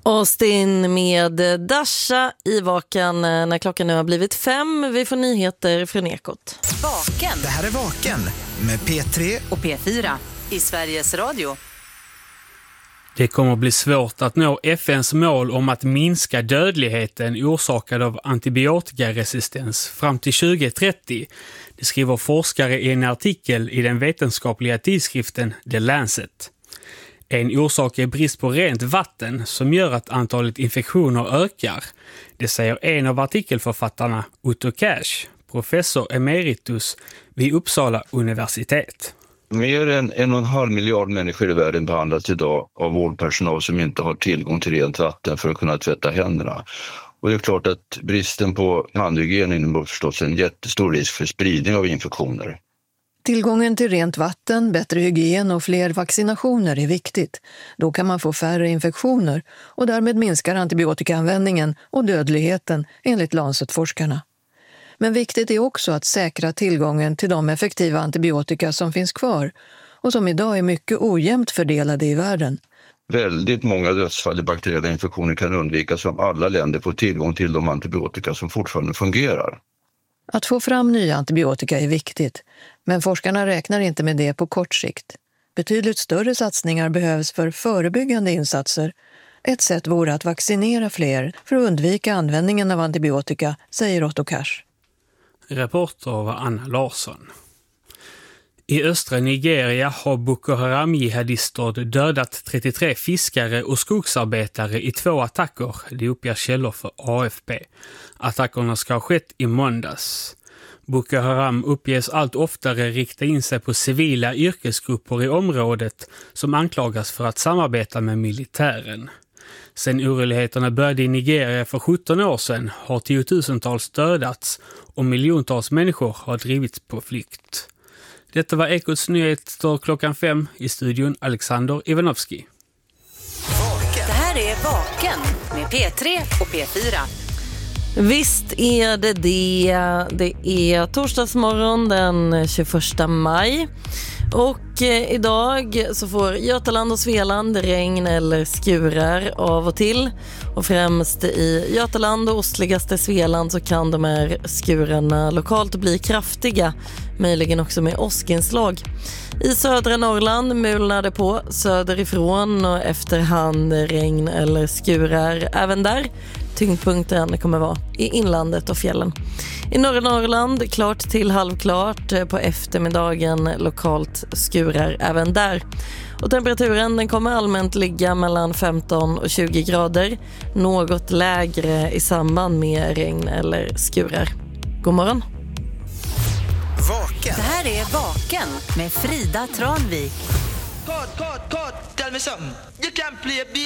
Austin med Dasha i Vaken när klockan nu har blivit 5. Vi får nyheter från Ekot. Vaken. Det här är Vaken med P3 och P4 i Sveriges Radio. Det kommer att bli svårt att nå FNs mål om att minska dödligheten orsakad av antibiotikaresistens fram till 2030. Det skriver forskare i en artikel i den vetenskapliga tidskriften The Lancet. En orsak är brist på rent vatten som gör att antalet infektioner ökar. Det säger en av artikelförfattarna, Otto Cash, professor emeritus vid Uppsala universitet. Mer än 1,5 miljard människor i världen behandlas idag av vårdpersonal som inte har tillgång till rent vatten för att kunna tvätta händerna. Och det är klart att bristen på handhygien innebär förstås en jättestor risk för spridning av infektioner. Tillgången till rent vatten, bättre hygien och fler vaccinationer är viktigt. Då kan man få färre infektioner och därmed minskar antibiotikaanvändningen och dödligheten enligt Lancet-forskarna. Men viktigt är också att säkra tillgången till de effektiva antibiotika som finns kvar och som idag är mycket ojämnt fördelade i världen. Väldigt många dödsfall i bakteriella infektioner kan undvikas om alla länder får tillgång till de antibiotika som fortfarande fungerar. Att få fram nya antibiotika är viktigt, men forskarna räknar inte med det på kort sikt. Betydligt större satsningar behövs för förebyggande insatser. Ett sätt vore att vaccinera fler för att undvika användningen av antibiotika, säger Otto Cash. Reporter var Anna Larsson. I östra Nigeria har Boko Haram-jihadister dödat 33 fiskare och skogsarbetare i 2 attacker, det uppger källor för AFP. Attackerna ska ha skett i måndags. Boko Haram uppges allt oftare rikta in sig på civila yrkesgrupper i området som anklagas för att samarbeta med militären. Sen oroligheterna började i Nigeria för 17 år sedan har tiotusentals dödats och miljontals människor har drivits på flykt. Detta var Ekots nyheter klockan 5 i studion Alexander Ivanovski. Det här är Vaken med P3 och P4. Visst är det det. Det är torsdagsmorgon den 21 maj. Och idag så får Götaland och Svealand regn eller skurar av och till. Och främst i Götaland och ostligaste Svealand så kan de här skurarna lokalt bli kraftiga. Möjligen också med åskinslag. I södra Norrland mulnar det på söderifrån och efterhand regn eller skurar även där. Tyngdpunkten kommer vara i inlandet och fjällen. I norra Norrland klart till halvklart, på eftermiddagen lokalt skurar även där. Och temperaturen den kommer allmänt ligga mellan 15 och 20 grader, något lägre i samband med regn eller skurar. God morgon! Vaken. Det här är Vaken med Frida Tranvik. God, tell me something. You can't play a